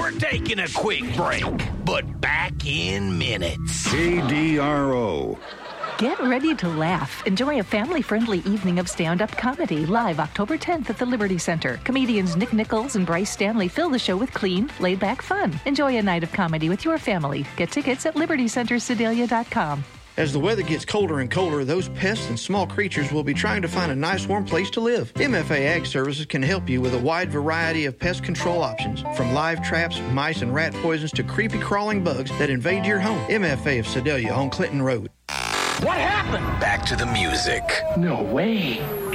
We're taking a quick break, but back in minutes. KDRO. Get ready to laugh. Enjoy a family-friendly evening of stand-up comedy live October 10th at the Liberty Center. Comedians Nick Nichols and Bryce Stanley fill the show with clean, laid-back fun. Enjoy a night of comedy with your family. Get tickets at libertycentersedalia.com. As the weather gets colder and colder, those pests and small creatures will be trying to find a nice warm place to live. MFA Ag Services can help you with a wide variety of pest control options, from live traps, mice and rat poisons to creepy crawling bugs that invade your home. MFA of Sedalia on Clinton Road. What happened? Back to the music. No way.